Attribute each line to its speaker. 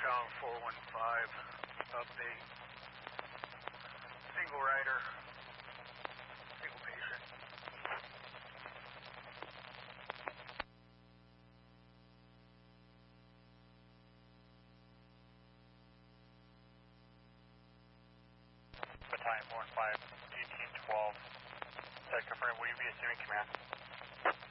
Speaker 1: Strong 415, update. Single rider, single patient.
Speaker 2: Battalion 415, 1812. Confirm, will you be assuming command?